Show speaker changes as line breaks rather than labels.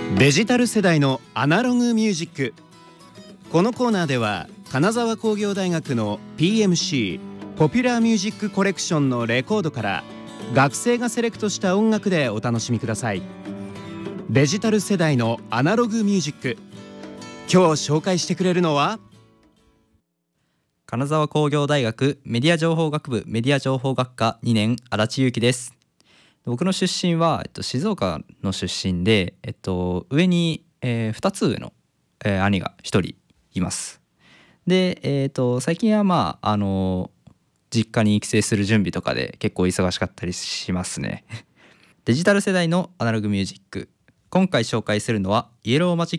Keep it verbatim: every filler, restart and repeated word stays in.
デジタル世代のアナログミュージック。このコーナーでは金沢工業大学の ピーエムシー ポピュラーミュージックコレクションのレコードから学生がセレクトした音楽でお楽しみください。デジタル世代のアナログミュージック、今日紹介してくれるのは
金沢工業大学メディア情報学部メディア情報学科にねん足立裕樹です。僕の出身は、えっと、静岡の出身で、えっと、上に、えー、ふたつ上の、えー、兄がひとりいます。で、えー、と最近はまああの実家に帰省する準備とかで結構忙しかったりしますね。デジタル世代のアナログミュージック、今回紹介するのはイエローマジック